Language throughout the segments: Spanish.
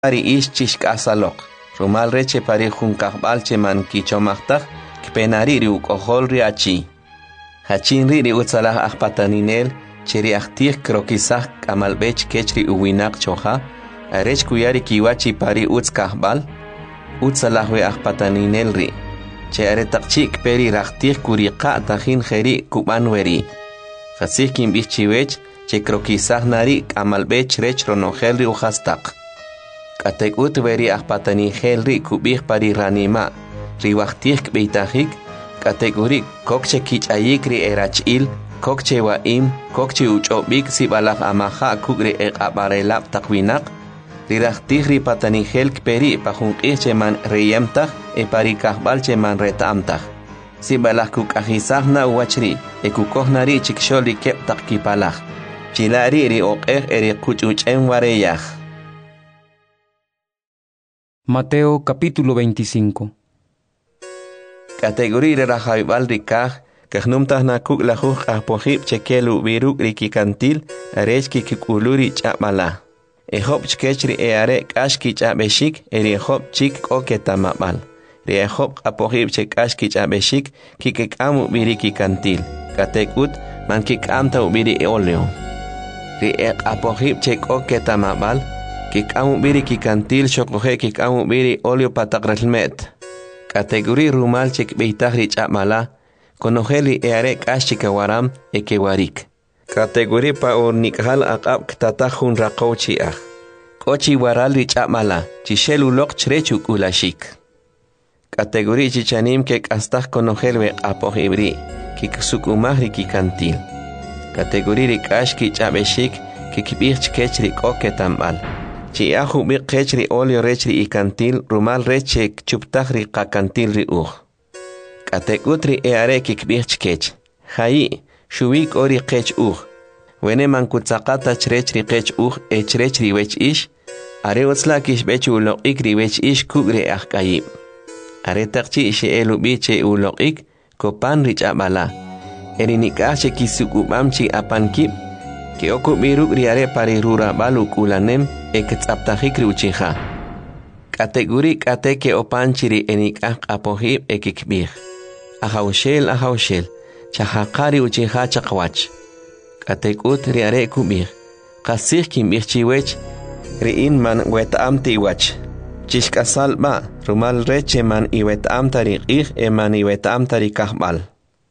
Pari ish chishk'asaloq. Rumal reche pari junkaqb'al cheman kichomaqtaj kpenari ri uk'ojol ri achi. Hachin ri utzalaj ajpataninel cheri ajtij krokisaj k'amalb'ech kech ri uwinaq choja. Arech kuyari kiwachi pari utzkaqb'al. Utzalaj we ajpataninel ri. Che aretaqchi kperi rajtij kuriqa tajin jeri kuban weri. Jasij kinb'ij chiwech che krokisaj nari k'amalb'ech rech ronojel ri ujastaq. Katek ut veri ajpataningel ri kubij pari ranima, ri waqtij kbeitajik, kategori kokche kichayik ri erachil, kokche waim, kokche uchobik si balaj amaja kugri eqabarelab takwinak, ri rajtij ri pataningel kperi pajunqij cheman reyemtaj e pari kahbal cheman retamtaj. Si balaj kukajisaj na uwachri, e kukohnari chikshol ri kep takipalaj, chilari ri oqej eri kuchuchen wareyaj. Mateo capítulo 25. Categoría rajaibal rikaj, kahnumtah nakuk lajuj ahpojib chekelu biruk rikikantil, arechki kikuluri chapala. Ehop chkechri eare kashki chapeshik, erihop chik oketamabal. Rehop apojib chekashki chapeshik, kikekamu birikikantil. Katekut man kikamta ubiri eoleo. Riek apojib chek oketamabal. Kikamu biri kikantil shokoje kikamu biri olio patakrelmet. Kategori rumal chek beitahri chapmala, konojeli eare kashikawaram ekewarik. Kategori pa urnikhal akab ktatajun rakochi ah. Kochi warali chapmala, chishelu lok chrechuk ulashik. Kategori chichanim kek astah konojelwe apojibri, kiksukumahri kikantil. Kategori rikashki chapeshik, kikbich kechri oketambal. Chi ahu bi qechri olio rechri ikantil rumal reche chuptajri qakantil ri uj. Katekutri eare kikbich kech. Hayi, shuwik ori qech uj. Wene mankutzaqata chrechri qech uj echrechri wech ish. Are utzlakish bechu uloqik wech ish kugri ahkayib. Are taqchi ishe elu biche uloqik kopan rich abala. Erinikashe kisukubamchi apankib. Que okubiruk riare pari rura baluk ulanem eketsaptajikri uchija. Kategori kateke opanchiri enikah apohib ekikbih. Ahaushel, chahakari uchija chakwach. Katekut riare kubih. Kasih kimbih chiwech, riin man wetamti wach. Chishkasal ba, rumal reche man iwetamtari ih eman iwetamtari kahbal.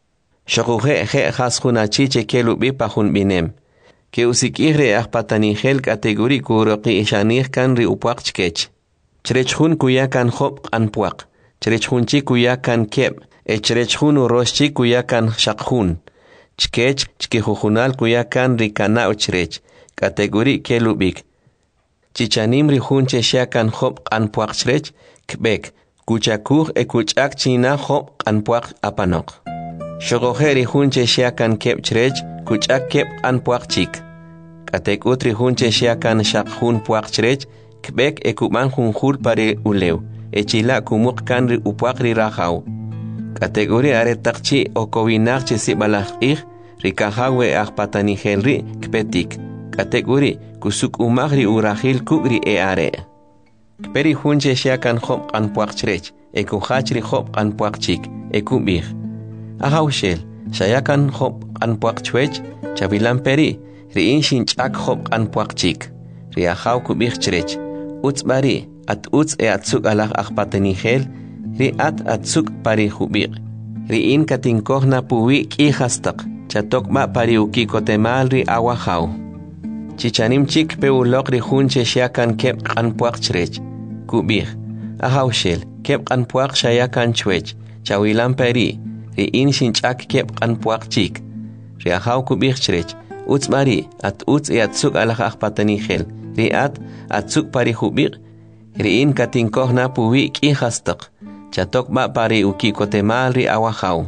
Shokuje je haskunachi chekelubi pahun binem. Que usikire ajpataningel kategori kuroqi ishanir kan ri upuaq chkech. Chrechjun kuyakan hop anpuaq. Chrechjunchi kuyakan keb. Chrechjun uroshchi kuyakan shaqjun. Chkech chkijujunal kuyakan ri kana uchrech. Kategori kelubik. Chichanim ri junche shakan hop anpuaq chrech. Kbek. Kuchakuj kuchak china hop anpuaq apanok. Shogojeri junche shakan keb chrech. Kuchak kep anpuaq chik. Katek utri hunche shiakan shaqjun puaq chrech, kbek ekuman junjul pare uleu, echila kumuk kanri upuaqri rajaw. Kategori aretaqchi okowinaqchi sibalaj ih, rikajawe ajpatanijelri kpetik. Kategori kusuk umagri urajil kugri eare. Kperi hunche shiakan hop anpuaq chrech, ekujachri hop anpuaq chik, ekubih. Ahaushel, shayakan hop anpuaq chwech, chavilan peri, riin shinchak hop anpuaq chik. Riajaw kubih chrech. Utzbari, at utz atsuk alaj ajpatanigel, riat atsuk pari hubir. Riin katinkohna puwi kihastak, chatokma pari ukikotemal ri awajaw. Chichanim chik peulok ri hunche shakan kep anpuaq chrech. Kubih. Ahaushel, kep anpuaq shayakan chwech, chavilan peri, riin shinchak kep anpuaq chik. Riajaw kubih chrech. Utzbari at utz atsuk alaj ajpatanigel. Riat atsuk pari hubir. Riin katinkohna puwi kihastak. Chatokma pari ukikotemal ri awajaw.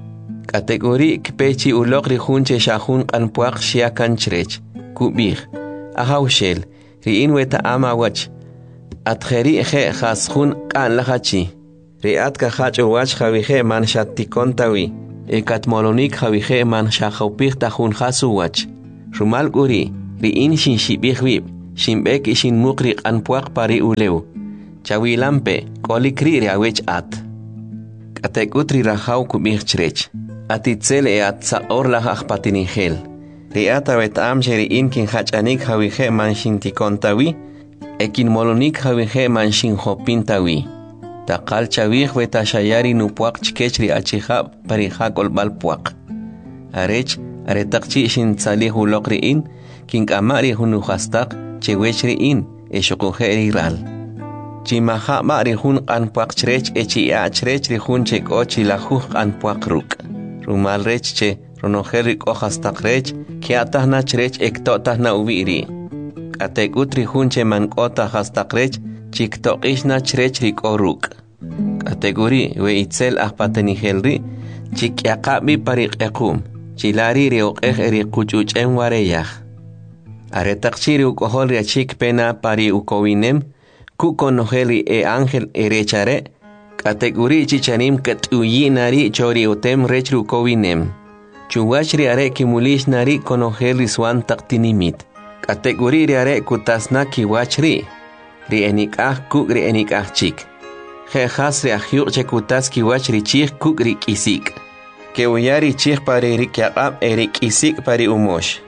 Kategori kpechi ulok ri hunche shahun anpuaq shiakan chrech. Kubih. Ahaushel. Riin weta ama wach. Atjeri je jasjun kan lahachi. Riat kahach wach javije man shatikontawi. Ekatmolonik javije man shahopih tajun hasuwach. Rumal guri. Riin shinshibih wib. Shimbek ishin mukri anpuak pari uleu. Chawilampe, kolikri riawech at. Katekutri rahau kubich chrech. Atitzel at sa orla patinichel. Riata vetam sheri inkin hachanik hawihe manshin tikontawi. Ekin molonik hawihe manshin hopintawi. Takal chawih veta shayari nupuak chkechri achihab parihakol balpuak. Arech, aretakchi shin tzalih ulokriin, king amari hunuhastak, chewechriin, eshokuheri ral. Chimaha mari hun anpuak chrech echi achrech rihun chek ochi lahuh anpuak ruk. Rumal rech che, ronoherik ohastak rech, kiatah na chrech ektotah na uviri. Katekutri hun che mankota hastak rech, chiktokish na chrech rik oruk. Kategori we itzel ahpatenihelri, chikyakabi parik ekum. Chilari riok eri kuchuch en wareyah. Aretakchiri ukohol riachik pena pari ukowinem, kukonoheli e ángel erechare, kategori chichanim katuyinari chori utem rechru ukowinem. Chuwachri are kimulish nari konoheli swan taktinimit. Kategori riare kutasna kiwachri, rienikah kuk rienikah chik. Jejas riahyuk chekutas kiwachri chik kuk rikisik. Que uyari chich pari rikyaqab erik isik pari umosh.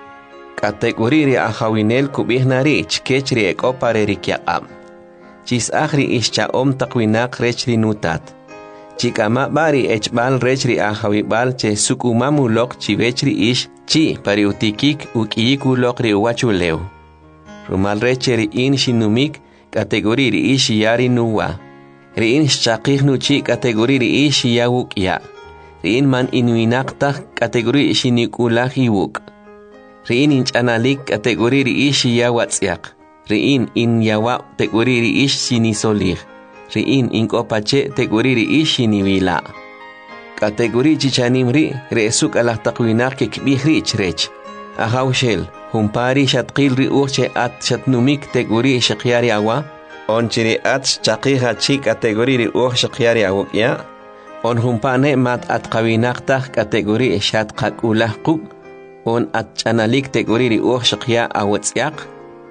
Kategori a hawinel kubihnari chkechri eko pari rikyaqab. Chis ahri ischa takwinak rechri nutat. Chikama bari echbal rechri a hawibal che sukumamulok chivechri ish chi pari utikik ukiyikulok ri uwachuleu. Rumal rechri in shinumik kategori ish yari nuwa. Ri in shchakih nuchi kategori ish yawuk ya. Riin man inuinaktak kategori ishinikulah iwuk. Riin inchanalik kategori ishi yawatsiak. Riin in yawa tegori ish sinisolih. Riin inkopache tegori ish siniwila. Kategori chichanimri reesuk alah takwinak kikbihri chrech. Ahawshel, humpari shatkil ri urche at shatnumik tegori shakyari awa. Onchiri at chakiha chi kategori ri ur shakyari awuk ya. On humpane mat at kawinaktak kategori shat kakulah kuk. On at chanalik tegori ri shakya awatsiak.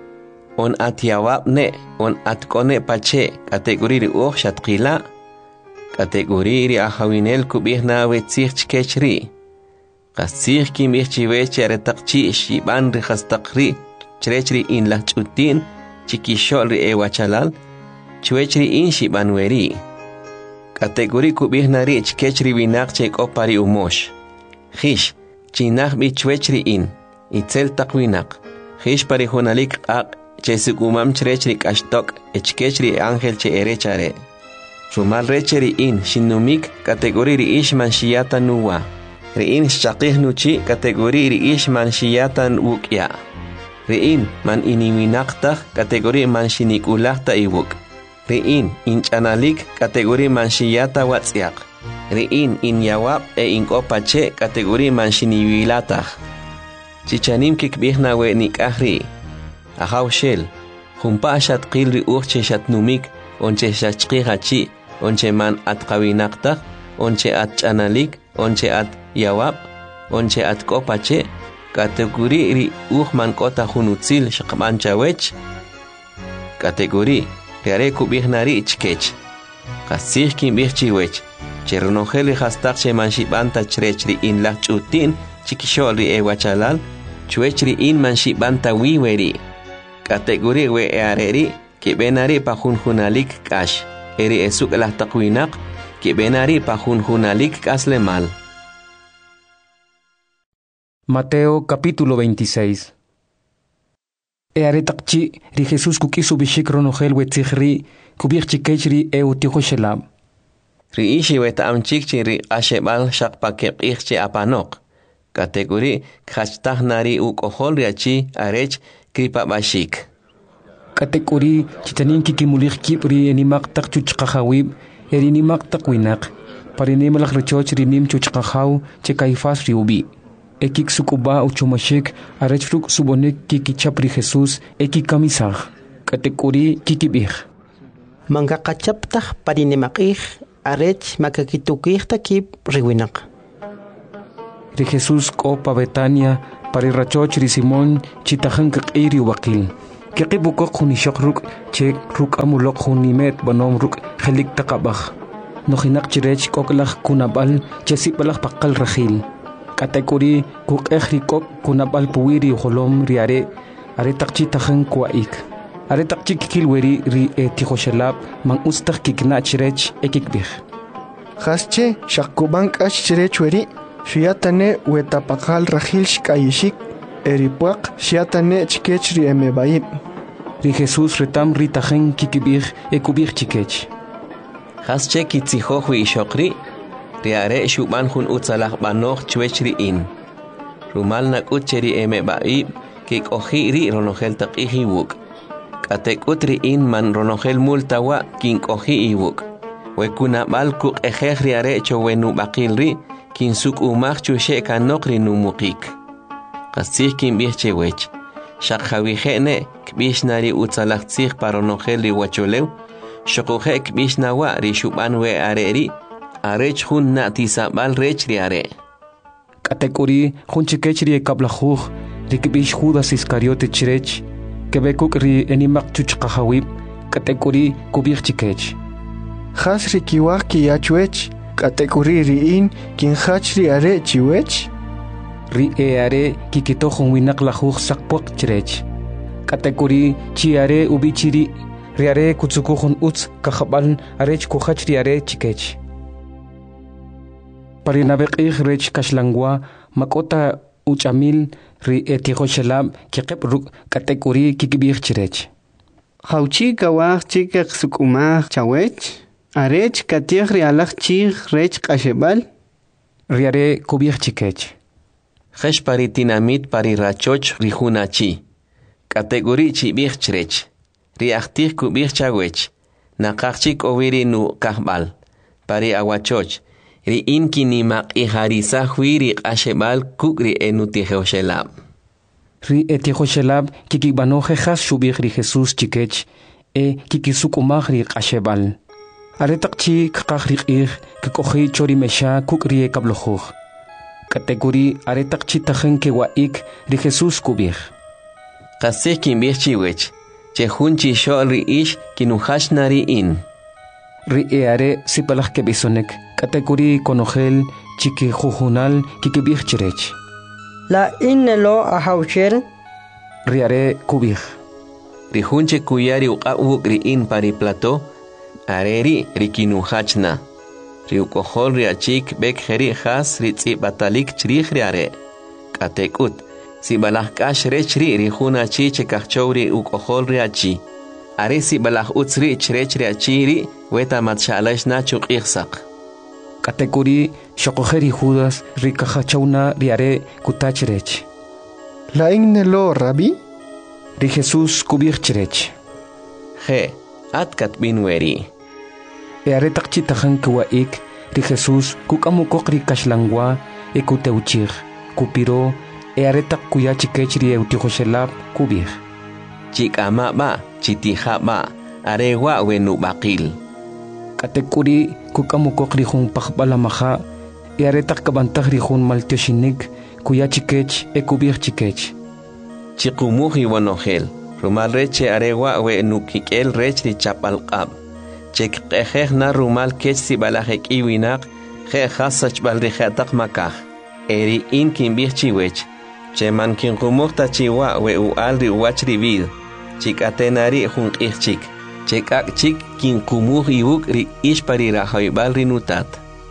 On at yawab ne. On at kone pache kategori ri shatkila. Kategori ri ahawinel kubihna wetzich chkechri. Kasich kimich chiveche aretakchi shiban ri hastakri. Chrechri in la chutin chikishol ri ewachalal. Chwechri in shiban weri. Kategori kubihnari chkechri winak chek opari umosh. Hish, chinach bichwechri in, itzel takwinak. Hish pari hunalik ak, chesugumam chrechri kashtok, echkechri ángel che erechare. Rumal recheri in, shinumik, kategori ri ishman shiyata nuwa. Ri in shakih nuchi, kategori ri ishman shiyatan wukya. Ri in, man iniwinaktak, kategori man shinikulakta iwuk. Riin inchanalik kategori manshiyata watsiak. Riin in yawab e inkopache kategori manshiniwilatah. Chichanim kikbihna we nikahri. Ahawshel, humpa shatkil ri urche shatnumik, onche shachkihachi, onche man at kawinaktak, onche at chanalik, onche at yawab, onche at kopache, kategori ri man kota hunutzil shakmanchawech. Kategori Riare kubihnari chkech. Kasich kim bichchiwech. Chernoheli hastak che manshibanta chrechri in la chutin chikisholi ewachalal. Chwechri in manshibanta wiweri. Kategori we eareri que benari pahunhunalik kash. Eri esuk la takwinak que benari pahunhunalik kaslemal. Mateo capítulo 26. Earetakchi ri Jesús kukisu bishik ronohel wetzihri kubich chikechri eutiho shelab. Ri ishi wetamchikchi ri ashebal shakpakep ichchi apanok. Kategori khastahnari ukohol riachi arech kripa bashik. Kategori chitanin kikimulich kipri enimaktak chuchkahawib erinimaktak winak. Parinimalak rechoch rinim chuchkahaw chekaifas riubi. Ekik sukuba uchumashik arechfruk subonek kikichapri Jesús ekikamisaj. Kategori kikibih. Mangakachaptaj parinimakij arech makakitukij takip riwinak. Ri Jesús kopa Betania pari rachoch ri Simón chitajan kakiri wakil. Kikibuko kunishok ruk che ruk amulok hunimet banom ruk helik takabach. Nohinak chirech koklach kunabal che sipalach pakal rahil. Katekuri kuk ehrikok kunabal puwiri holom riare aretakchi tahan kuaik. Aretakchi kikilweri ri tihoshelab mang ustak kikna chirech ekikbih. Hasche shakubank chirech weri shiatane wetapakal rahil shikayishik eripuak shiatane chikech ri emebaib. Ri Jesus retam ri tahan kikibih ekubih chikech. Hasche kitzihohwi ishokri riare shuban hun utsalach banoch chwechri in. Rumal nak utcheri emebaib kik ohiri ronogel takihi wuk. Katek utri in man ronogel multawa kin ohi iwuk. Wekuna balkuk ejehri are chowenu bakilri kin suk umach chushe kanokri numukik. Kasih kin bihche wech. Shak hawihene kbishnari utsalach tsih paronogel ri wacholew. Shokuhe kbishnawa ri shuban we areri. Arech hun na tisabal rech ri are. Katekuri hun chikechri kablajuj rikbish Judas Iscariote chirech kebekuk ri enimak chuchqahawib katekuri kubich chikech. Has rikiwak ki yachwech katekuri riin kin hachri are chiwech. Ri are kikito hun winak lajuj sakpok chirech. Katekuri chi are ubichiri ri are kutsuku hun uts kahabal arech kuhachri are chikech. Parinabek rech kashlangwa makota uchamil ri etihoshelab kikep ruk katekuri kikibih chirech. Hauchi kawach chikek sukumach chawech. Arech katih rialach chih rech kashebal. Riare kubih chikech. Hesh pari tinamit pari rachoch rihunachi. Katekuri chibih chirech. Riachtih kubih chawech. Nakachik oviri nu kahbal. Pari awachoch. Ri inki ni mak iharisa huiri ashebal kukri enutihoshelab. Ri etihoshelab kikibanoje has shubih ri Jesus chikech kikisukumach ri ashebal. Aretakchi kakach ri kikohi chori mesha kukri kablojuj. Kategori aretakchi tajen kewaik ri Jesus kubih. Kasih kimbih chiwech. Chehunchi shol ri ish kinuhashnari in. Ri eare sipalach kebisonek. Kategori konogel chiki jujunal kikibih chirech. La innelo ahaucher. Riare kubih. Rihunche kuyari uqawuk ri in pari plato. Areri rikinuhachna. Riukohol riachik bek heri has ritzi batalik chirich riare. Katekut. Si balah kash rechri rihuna chi chekachowri ukohol riachi. Are si balah utsri chirech riachiri weta matshalash na chuk ihsak. Katekuri shokoheri Judas rikahachawna riare kutachirech. La innelo rabi? Ri Jesus kubih chirech. He, atkat binweri. Eare takchi tajan kuwaik ri Jesus kukamukok ri kashlangwa ekuteuchir kupiro eare tak kuyachikech ri eutihoshelab kubih. Chikama ba, chitiha ba, arewa wenu bakil. Katekuri kukamukok ri hun pakbalamaha earetak kabantah ri hun maltioshinik kuyachikech ekubih chikech. Chikumuhi wanogel, rumal reche arewa wenu kikel rech ri chapalqab. Chek na rumal kech si balajek iwinak, je hasach balrijatak makaj. Eri in kimbih chiwech, cheman kinkumuhta chiwa we ualri uachri vid, chik atenari hun chik. Chekak chik kinkumuh iwuk ri ishpari rahoibal rinutat.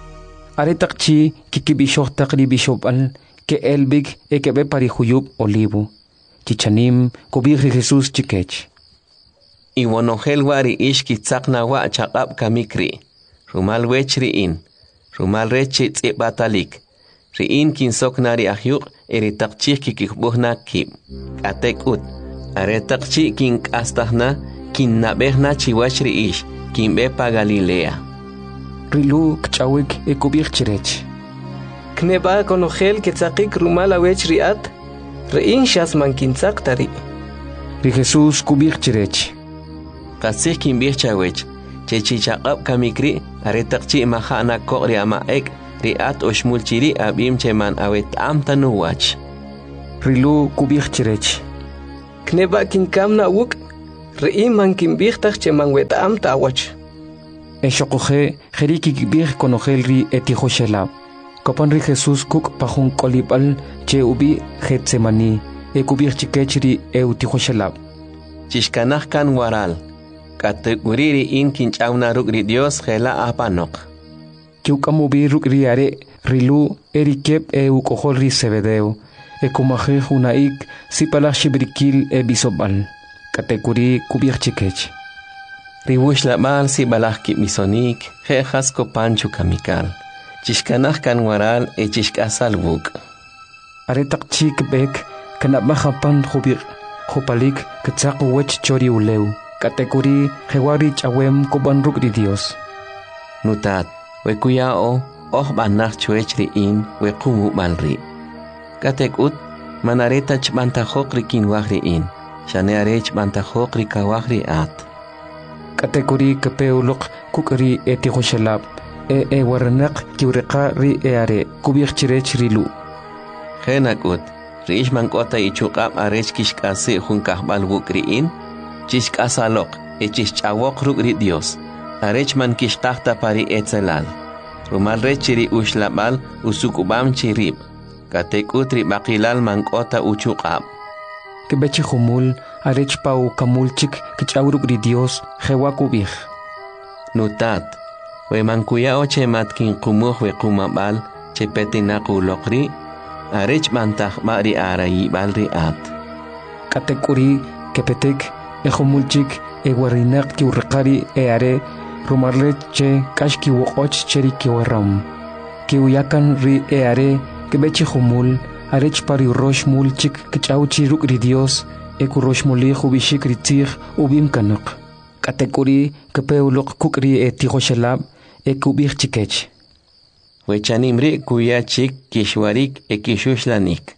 Aretakchi kikibishoktak ri bishopal ke elbig ekebe pari huyub olivo. Chichanim kubih ri Jesus chikech. Iwanogel wari ishkitzakna wa chakab kamikri. Rumal wechri in. Rumal rechi batalik. Ri in kinsoknari ahyuk eritakchik kikikbuhna kib. Atek ut. Aretakchi kinkastahna kinnabehna chiwachri ish. Kinbepa Galilea. Rilu kchawik ekubih chirech. Kneba konogel ketzakik rumal awechri at. Rein shasman kinsaktari. Ri Jesus kubih chirech. Kasih kimbih chawech. Chechichakab kamikri. Aretakchi mahana kokri amaek. Riat oshmulchiri abim cheman awet am tanuwach. Rilu kubih chirech. kneba kinkamna wuk re'i man kinbihtaj che man weta'am ta'wach. Eshokoje jeriki kibir konojel ri etijo shelab. Kopan ri Jesús kuk pajun kolibal che ubi Getsemani ekubir chikechri eutijo shelab. Chishkanaj kan waral. Kateguriri in kinchauna rukri Dios gela apanok. Kiukamubi rukri are rilu erikep eukojol ri sebedeo. Ekumaje junaik sipala shibrikil ebisobal. Kateguri kubir chikech. Ribush la mal si balaki misonik, jejas kopanchu kamikal. Chishkanaj kan waral e chishkasal buk. Aretak chik bek kanabmaha pan jubir jupalik ketsaku wech chori uleu. Kategori jewari chawem koban rukri Dios. Nutat, wekuyao banach chuechri in wekumu balri. Katekut manareta chbantajokri kinwahri in. Shanearech bantajokri kawahri at. Kategori kepeulok kukri etihoshalab waranak kiureka ri eare kubir chirech rilu. Genakut riishman kota ichukab arech kishkase junkahbal bukri in chishkasalok chischawok rukri Dios arech man kishtahta pari etzelal rumal rechiri ushlabal usukubam chirib katekutri bakilal man kota uchukab kebechi humul arech pau kamulchik kichawrukri Dios jewakubih. Nutat we mankuyao che matkin kumuh we kumabal che petinakulokri arech mantah mari arayi balri at. Katekuri kepetek ejomulchik ewarinak kiurrekari eare rumarle che kashki wokoch cheri kiwaram. Kiuyakan ri eare kebechi humul arech pari rosh mulchik kichauchi rukri Dios ekurosh muli hubishik ritzig ubim kanok. Katekuri kepeulok kukri etihoshelab ekubih chikech. Wechanimri kuyachik kishwarik ekishuslanik.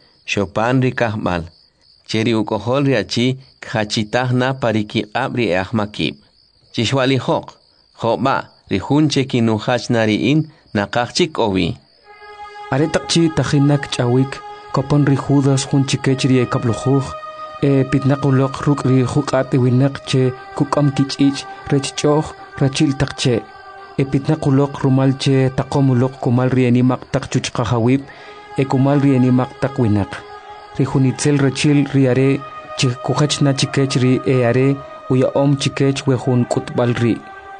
Chopan rikahbal. Cheri ukohol riachi khachitahna pariki abri ahmakib. Chishwali hok. Hoba rihunche kinuhachnari in nakachik owi. Aretakchi tajinak chawik kopon rijudas hunchikechri ekablujuj pitnakulok rukri hukate winak che kukam kichich rechchoh rachil takche. Pitnakulok rumalche takomulok kumal rienimak tak chuchkahawip kumal rienimak tak winak. Rihunitzel rachil riare chikukachna chikech ri eare uya om chikech wehun kutbal ri.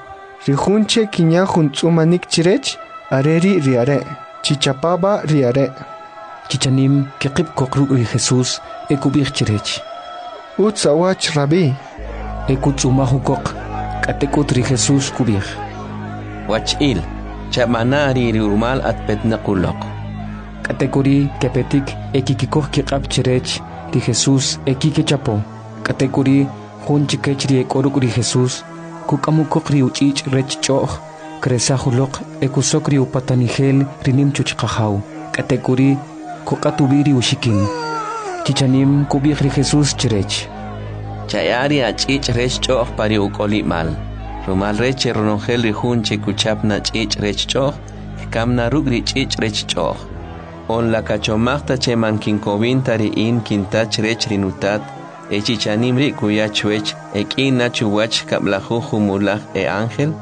Rihunche kinya huntsumanik chirech areri riare. Chichapaba riare. Chichanim kekip kokruk ri Jesús ekubich chirech. Utsawach rabi. Ekutsumahukok katekut ri Jesús kubich. Wachil, chamanari rumal at petnakulok. Kategori kepetik ekikikoh kikap chirech ri Jesús ekikechapo. Kategori hun chikechri ekoruk ri Jesús kukamukok ri uchich rechchoh kresahulok ekusok ri upatanigel rinim chuchkahaw. Kategori kukatubiri ushikin. Chichanim kubich ri Jesús chirech. Chayari achich rechchoh pari ukolimal. Rumal reche ronongel rihunche kuchapna chich rechchoh, kamna rugri chich rechchoh. On la cachomachta che mankinkovin ri in kintach rech rinutat, chichanimri kuyachwech, ina chuwach kablahu humulach ángel.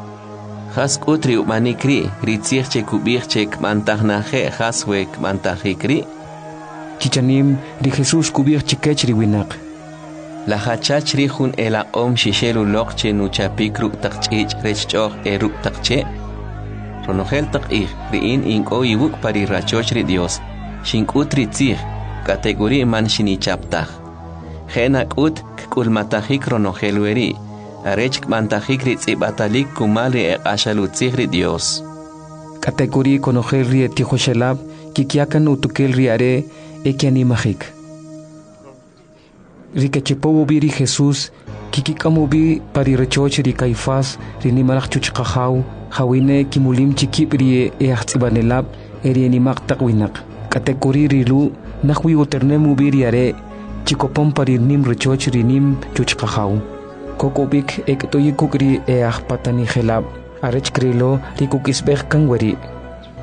Has utri umanikri, ritzich kubirche kmantahnaje haswe kmantahikri. Chichanim ri Jesús kubirche kechri winak. La hachach rihun ela om shishelu lokche nuchapikru takchich rechchoh eruk takche. Ronogel takich riin inko ibuk pari rachochri Dios. Shinkutri tzich kategori man shinichaptach. Genak ut kulmatahik ronogel weri. Arech kmantahik ritzibatalik kumali ashalu tzihri Dios. Kategori konogel ri etihoshelab kikiakan utukel riare ekianimahik. Rikechepo biri Jesús kikikamubi pari rechoche ri Caifás rinimalach chuchkahaw hawine kimulim chikipri eachtsibanelab erienimak takwinak. Kategori rilu nakwi uternemu biriare chikopon pari nim rechoche rinim chuchkahaw. Kokobik ektoyikukri eachpatanigelab arech krilo rikukisbeh kangweri.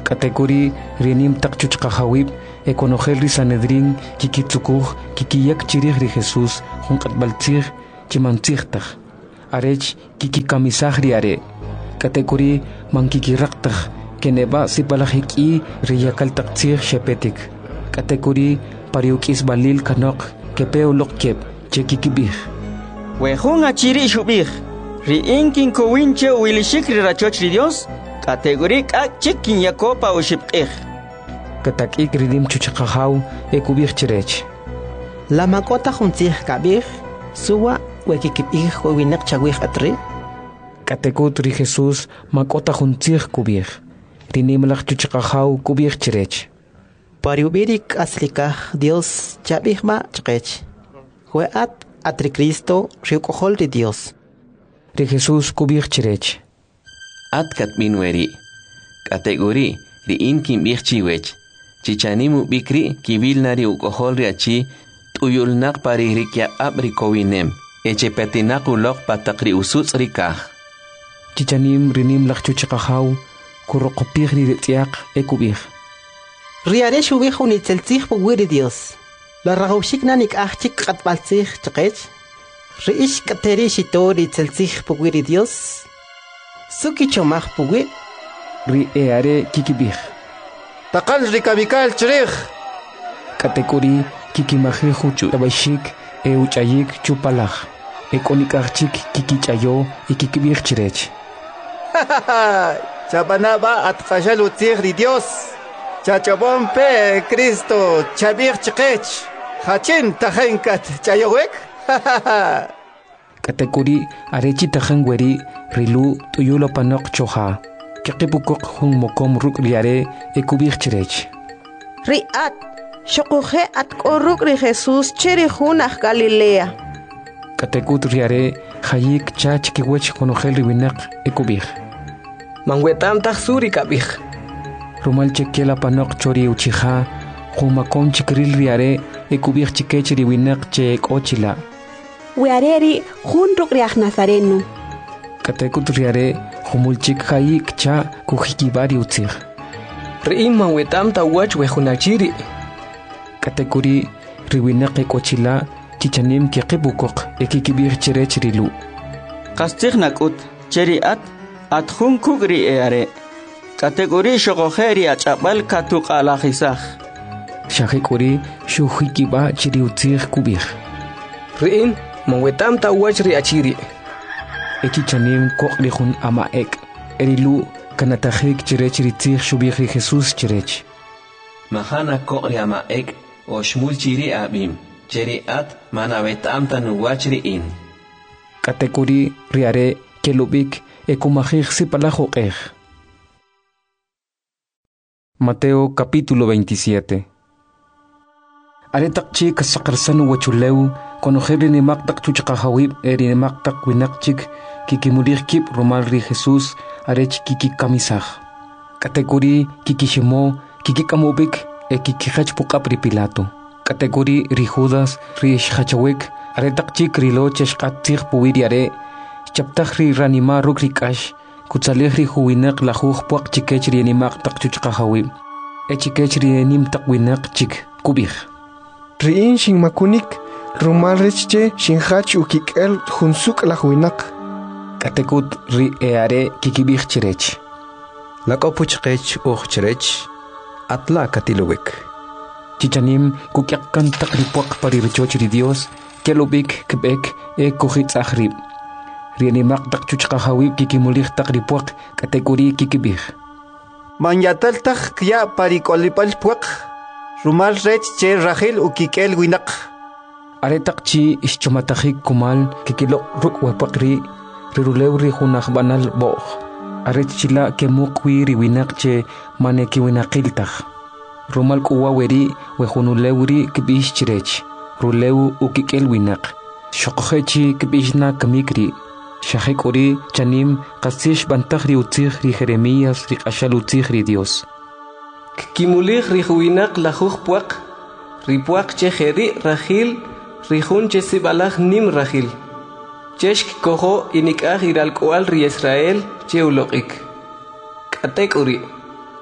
Katekuri rinim takchuchkahawib ekonogel ri Sanedrin kikitsukuj kikiyak chirij ri Jesús junqatbaltzij chimantzijtaj arech kikikamisaj ri are katekuri mankikiraqtaj keneba sipalajiki ri yakaltaqtzij shepetik katekuri pariukis balil kanok kepeuloq kep chekikibij wejun achiri shubij ri inkin kowinche wilishik ri rachoch ri Dios kategori k'ak chikin yakopa ushibqij katak'ik ridim chuchaqajaw ekubij chirech la makota juntzij kabij suwa wekikibij winaq chawij atri katekut ri Jesús makota juntzij kubij rinimlaj chuchaqajaw kubij chirech pariubirik aslikaj Dios chabijma chqech hueat atri Cristo riukohol ri Dios ri Jesús kubij chirech Atkat minweri kategori ri inkin bichchiwech chichanimu bikri kivilnari ukoholri achi tuyulnaq paririkya abri kowinem echepetinaqulok pataqri usuts rikaj chichanim rinim laqchuchaqajaw kuroqopij ri tiaq ekubij riare shubij unitzeltzij puwiri Dios la ragawshik nanik ajchik qatbaltzij chqech riish kateri shitori tzeltzij puwiri Dios suki chomaj puwi ri eare kikibij taqal rikabikal chirij katekuri kikimajiju tabashik uchayik chupalaj ekonikajchik kikichayo ikikibij chirech chabanaba atqashal utzij ri Dios chachabon pe Cristo chabij chqech hachin tajenkat chayowek katekuri arechi tajan weri rilu tuyulo panok choja kiqipukok hun mokom ruk riare ekubij chirech riat shokuje at koruk ri Jesús chiri junaj Galilea katekut riare hayik chach kiwech konogel riwinaq ekubij manwetam taj suri kabij rumal chekela panok chori uchija humakom chikril riare ekubij chikech riwinaq che kochila weareri junruk riaj Nazareno katekut riare humulchik hayik cha kujikibari utzij ri'in manwetam tawach wejunachiri katekuri riwinaq kochila chichanim kiqibukoq ekikibij chirech rilu qastig nakut cheriat atjun kugri eare kategori shogojeri achapal katuqalajisaj shajikuri shujikiba chiri utzij kubij ri'in manwetam tawach riachiri echichanim koqrijun amaek erilu kanatajik chirech ritzij shubij ri Jesús chirech mahana koqri amaek oshmul chiri abim cheriat manavetam tanuwach ri'in katekuri riare kelubik ekumajij sipalajoqej Mateo capítulo 27 Aretaqchi kasaqarsanu wachuleu konojeri ni maqtaq chuchaqahawib eri maqtaq winaqchik kikimulij kib rumal ri Jesús arech kikikamisaj kategori kikishimo kikikamubik kikijach puqap ri Pilato kategori ri Judas ri shachawek aretaqchik rilo cheshqatzij puwiri are chaptaj ri ranima ruk ri k'ax kutsalij ri juwinaq lajuj puaq chikech ri nimaqtaq chuchqahawib echikech ri nimtaq winaq chik kubij riin shinmakunik rumal richche shinhach ukik'el junsuk lajwinaq katekut ri eare kikibij chirech lak'opuchqech uj chirech atla katilowek chichanim kukyaqkan taq ri puaq parirchoch ri Dios kelubik kib'ek kujitz'aj rib ri nimaqtaq chuchqahawib kikimulij taq ri puaq katekuri kikibij manyatal taj kya parikolipal puaq rumal rech che rajil ukik'el winaq aretaqchi ixchomatajik kumal kikiloq ruk wapuaq ri rirulew ri junaj banal b'oj arechchila kemuqwi ri winaq che manekiwinaqiltaj rumal k'uwa weri wejunulew ri kib'ix chirech rulew ukik'el winaq xoqojechi kib'ixna kamikri xajik'uri chanim qasix bantaj ri utzij ri Jeremías ri q'axal utzij ri Dios kimulij ri juwinaq lajuj puaq ri puaq che jeri rajil ri jun che sibalaj nim rajil cheshk kojo inik'aj iralk'ual ri Israel che uloq'ik k'atek'uri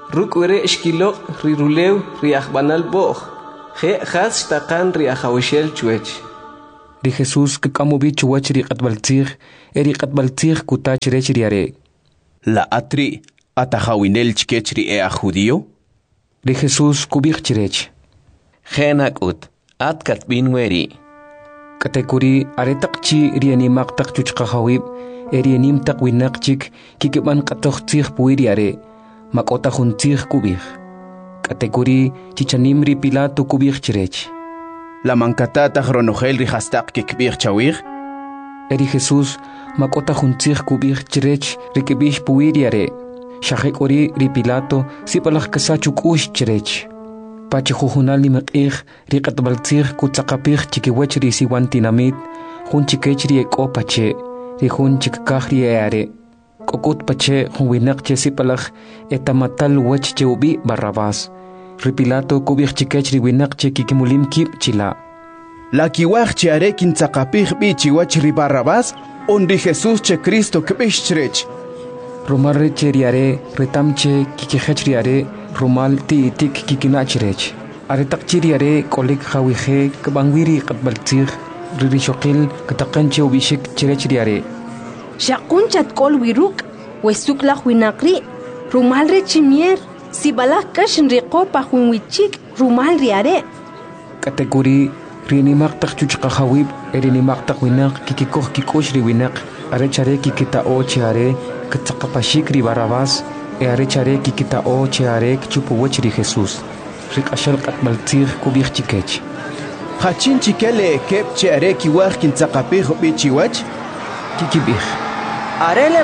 Rukwere ishkilo rirulew riahbanal boh. Je has takan riahawishel chuech. Ri Jesús que kamubi chuach ri qatbaltzig kutach rech riare. La atri atajawinel chkechri a judío. Ri Jesús kubich chirech. Genak ut atkat binweri. Katekuri aretaqchi rianimaq taq chuchqahawib erianim taq winaqchik kikiban qatoqtzig puiriare makota juntzig kubich. Katekuri chichanim ri Pilato kubich chirech. La mancatata ronogel rihastak kikbir chawir. Eri Jesús makota juntzig kubich chirech rikibich puiriare. Shahekuri ri Pilato sipalach kasachuk ush chirech. Pachi jujunal ni maq'ij ri qatbaltzig kutzaqapij chikiwech ri siwantinamit jun chikech ri eko pache ri jun chikkaj ri eare kokut pache jun winaq che sipalaj etamatal wech che ubi Barrabás ri Pilato kubij chikech ri winaq che kikimulim kib chila La kiwaj che are kintzaqapij bi chiwach ri Barrabás on ri Jesús che Cristo kbish chrech Romar re cheriare retamche kikijech riare Rumal ti tik kikinachirech. Aretak chiriare kolik hawije kabangwiri qatbaltzig ririshokil kataqanche ubishik chirech riare. Shakunchat kol wiruk wesukla winakri rumal re chimier sibalak kashin riqopa hunwichik rumal riare. Kategori rinimaq taq chuchqahawib erinimaq taq winaq kikikoh kikosh ri winaq arechare kikita o chiare katzaqapashik ri Barrabás arechare kikita o cheare chupuwech ri Jesús riqashal qatbaltzig kubich chikech Hachin chikele kep che are kiwaj kintzaqapij bi chiwach kikibij Arele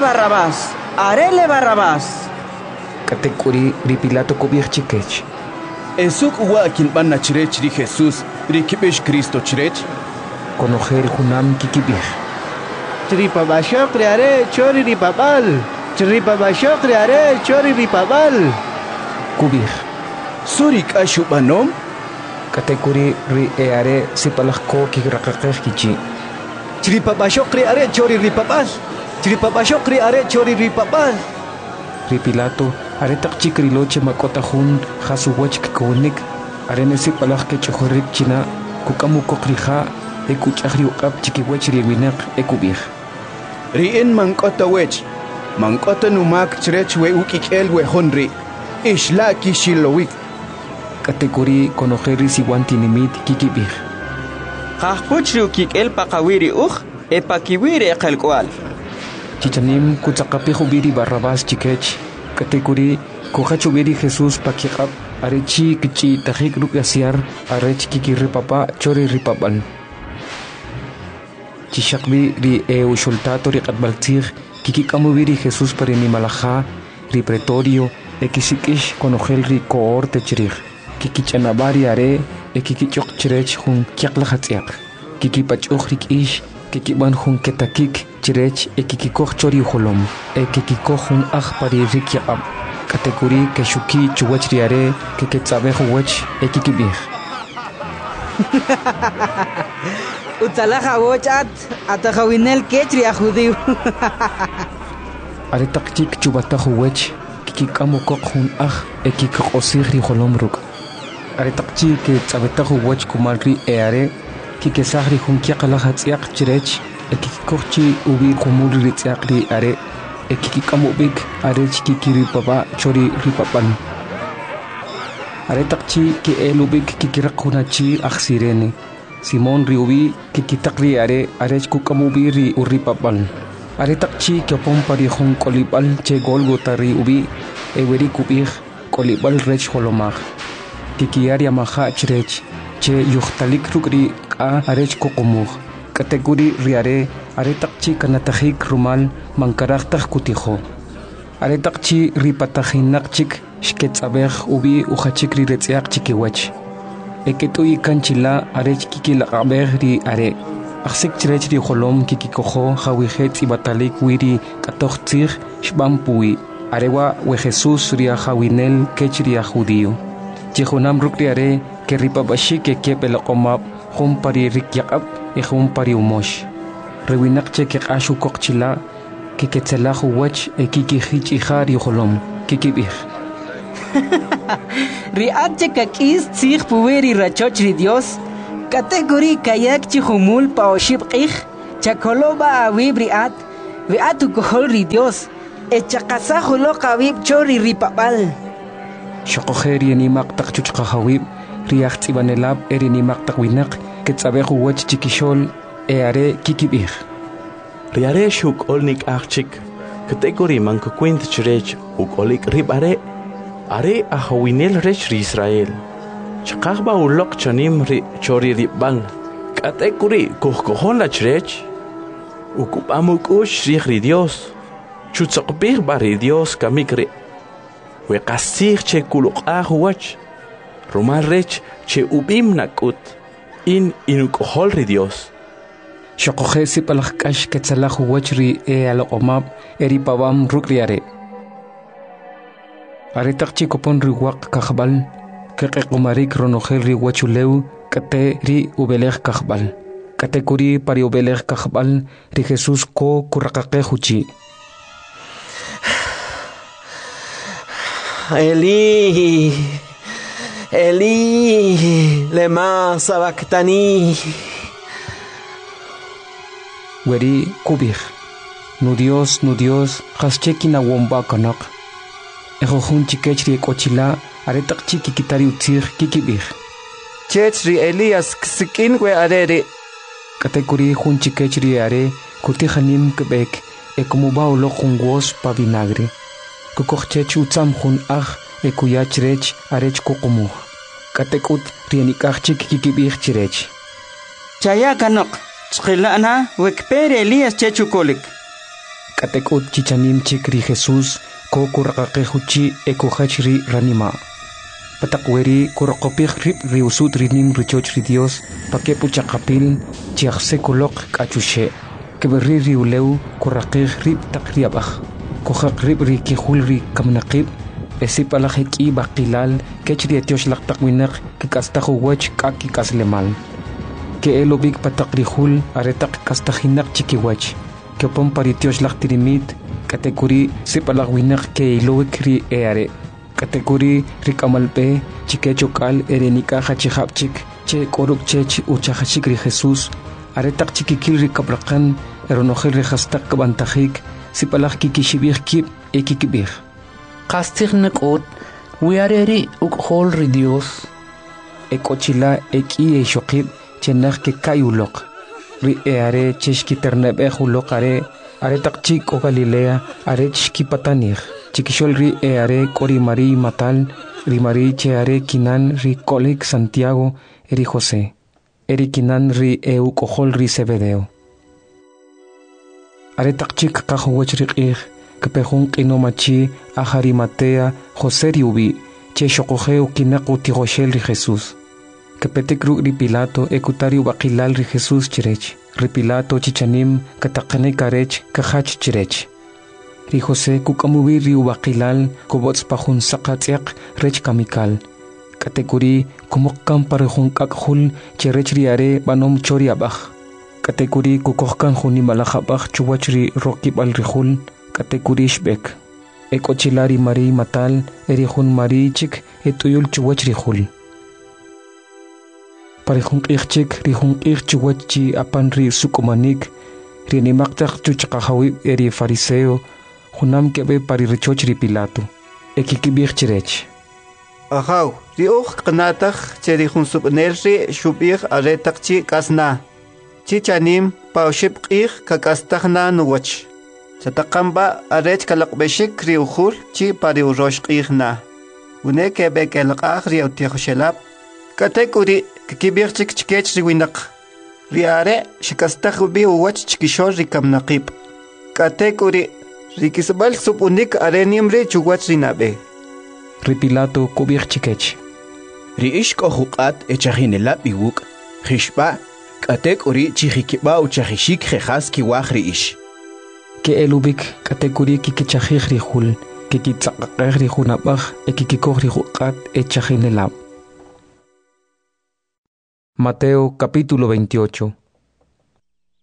Barrabás. Katekuri ri Pilato kubich chikech Esuk wa kinban chrech ri Jesús ri kibish Cristo chrech konogel junam kikibij Tripabashok riare chori ripabal. Tripabashok riare chori ripabal. kubij Surik ashubanom Katekuri ri eare sipalaj ko kigraqaqej kichi Tripabashok riare chori ripabal. Tripabashok riare chori ripabal. ri Pilato aretaq chikriloche makota jun hasuwech kikonik arene sipalaj ke chojorik china kukamu kokrija ekuchajri uqab chikiwech ri winaq ekubij Rien mankota wech mankota numak chrech we ukikel we honri ishla kishilowik Kategori konojeri siwantinimit kikibij Qahpuchru kikel paqawiri epakiwiri eqalqwal. chichanim kutzaqapij ubiri Barrabás chikech kategori kojachubiri Jesús pakiqab arechi kichi tajik rupiasiar arech kikiripapa chori ripapal Chishakbi ri ushultato ri qatbaltzig kikikamubiri Jesús parinimalaja ri pretorio ekisikish konogel ri cohorte chirij kikichanabari are ekikichok chirech jun kiaqlajatz'iaq kikipach'uj ri k'ish kikiban jun ketakik chirech ekikikoj chori ujolom ekikikoj jun aj pari ri kiaq'ab kategori keshuki chuwach ri are keketz'abej uwech ekikibij Utalaja wochat atajawinel kechri a judío. Aretaq chik chubataj uwech kikikamukoq jun aj ekikq'osij ri jolomruk aretaq chi ketz'abetaj uwech kumal ri eare kikesaj ri jun kiaqlaj atz'iaq chirech ekikikoj chi ubi qumul ri tz'iaq ri are ekikikamub'ik arech kikiripapa chori ripapal aretaq chi ke'elub'ik kikiraq jun achi aj sirene Simón ri ubi kikitaq ri are arech kukamubi ri urripapal aretaq chi kiopon pari jun kolib'al che Gólgota ri ubi eweri kubij kolib'al rech jolomaj kikiyar yamaja chirech che yujtalik ruk' ri k'a arech kuqumuj kategori ri are aretaq chi kanatajik rumal mankaraj taj kutijo aretaq chi ri patajinaq chik xketz'abej ubi ujachik ri retz'iaq chikiwech eket'uy kanchila arech kikilaq'abej ri are ajsik chirech ri jolom kikikojo jawije tz'ibatalik wiri k'atoj tzij xb'an puwi arewa we Jesús ri ajawinel kech ri ajudío chijunam ruk' ri are ke ripab'axik kekeb eloq'omab jun pari rikyaq'ab y jun pari umox rewinaq che keq'ax ukoq chila kiketzelaj uwech kikijich ija ri jolom kikib'ij Riat chekakis tzig puweri rachoch ri Dios. Kategori kayak chihumul pa oshib qih. Chakoloba awib riat. Viatu kohol ri Dios. Echakasa hulo kawib chori ripapal. Shokojeri ni maktak chuchkahawib. Riach ibanelab eri ni maktak winak. Ketsabehu wach chikishol eare kikibih. Riare shuk olnik achik. Kategori mankukwint chirech uk olik ribare. Are ahawinel rech ri Israel. Chakahba ulok chanim ri chori ribal. Kategori kuhkohon la chirech. Ukup amuk ush ri Dios. Chutzokbih bari Dios kamikri. Wekasih che kuluk ahuwach. Rumal rech che ubim nakut. Inukohol ri Dios. Shokojesi palakash ketsalahu wachri alomab eri pabam rukriare. Aretak chikopon ri wak kahbal. Kekomarik ronogel ri wachuleu kate ri ubelech kahbal. Kate kuri pari ubelech kahbal ri Jesús ko kurakake huchi. Eli, Eli, lema sabactani. Weri kubih. Nu Dios, haschekina womba kanak. Ejohun chikechri kochila, aretak chiki kitari utzir kikibih. Chechri Elias ksikin we arere. Katekuri hun chikechri are, kutihanim kebek, ekumuba olokun wos pa vinagre. Kukochech utzam hun ekuyachrech arech kokomuh. Katekut rienikach chik kikibih chirech. Chaya kanok. Chqilana wekpere Elias chechukolik. Katekut chichanim chikri Jesús ko kurakake huchi ekojachri ranima. Patakweri kurakopih rip riusut rinim richoch ri Dios pakepu chakapil chiachse kolok kachushe. Keberi riuleu kurakih rip takriabach. Kojak rip rikihul ri kamnakib. Esipalaheki bakilal kechri etiosh laktakwinak kikastahu wech kaki kaslemal. Que elobik patakrihul aretak kastahinak chikiwach. Que opon paritiosh laktirimit kategori sipalagwinak ke ilowik ri eare. Kategori rikamalpe chikechokal erenika hachihapchik che koruk chech uchahachik ri Jesús. Aretak chikikil rikabrakan eronojel rehastak kabantajik sipalag kikishibih kip ekikibih. Kastignak ot wiareri ukhol ri Dios. Ekochila eki eshokib chenach ke kayulok ri eare cheshki ternebe hulok are takchik o Galilea are chki patanir chikishol ri eare kori Mari matal ri Mari cheare kinan ri kolik Santiago eri José eri kinan ri eu kohol ri Zebedeo are takchik kahuwach ri kepehun kinomachi ahari Matea José ri ubi che shokoheu kinaku tigoshel ri Jesús. Que petekruk ri Pilato ekutariu bakilal ri Jesús chirech. Ri Pilato chichanim katakane karech kahach chirech. Ri José kukamubi ri bakilal kobots pahun sakatiak rech kamikal. Kategori kumokkan parehun kakhul chirech ri are banom chori abach. Kategori kukohkan huni malachabach chuwach ri rokibal ri hul. Kategori shbek. Ekochilari Mari matal erihun Mari chik etuyul chuwach ri hul. Parihun ichik rihun ichchuwachi apan ri sukumanik rinimaktak chuchakahawi eri fariseo hunam kebe paririchoch ri Pilato ekikibich chirech. Ahaw ri qnatak cherihun subnel ri shubich aretak chi kasna chichanim paushib qih kakastahna nuwach chatakamba arech kalaqbeshik ri ukhul chi pari urosh qihna une kebe kelqah ri utihshelab katekuri kibirchik chikech riwinak riare shikastah bi uwach chikishor rikamnaqib katekuri rikisbal supunik arenim ri chuwach rinabe ri Pilato kubir chikech ri ishko huqat echajinelab iwuk khishba katekuri chihikiba uchahishik khaski wahri ish ke elubik katekuri kikichahih ri hul kikitsaqaqeh ri hunabaj ekikikoh ri huqat echajinelab. Mateo capítulo 28.